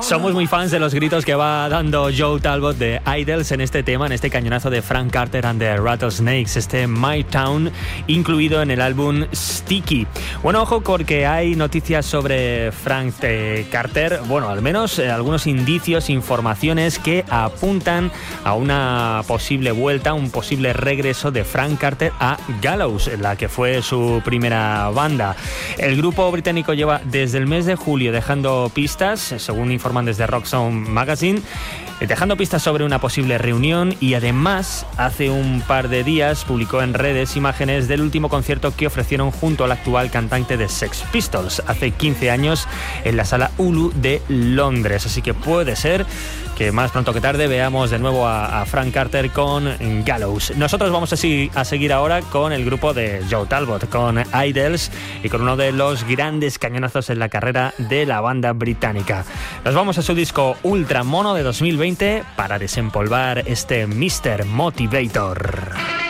Somos muy fans de los gritos que va dando Joe Talbot de Idols en este tema, en este cañonazo de Frank Carter and the Rattlesnakes, este My Town, incluido en el álbum Sticky. Bueno, ojo, porque hay noticias sobre Frank Carter, bueno, al menos algunos indicios, informaciones que apuntan a una posible vuelta, un posible regreso de Frank Carter a Gallows, la que fue su primera banda. El grupo británico lleva desde el mes de julio dejando pistas, según informan desde Rock Sound Magazine, dejando pistas sobre una posible reunión, y además hace un par de días publicó en redes imágenes del último concierto que ofrecieron junto al actual cantante de Sex Pistols hace 15 años en la Sala Ulu de Londres. Así que puede ser que más pronto que tarde veamos de nuevo a Frank Carter con Gallows. Nosotros vamos a seguir ahora con el grupo de Joe Talbot, con Idols, y con uno de los grandes cañonazos en la carrera de la banda británica. Nos vamos a su disco Ultra Mono de 2020 para desempolvar este Mr. Motivator.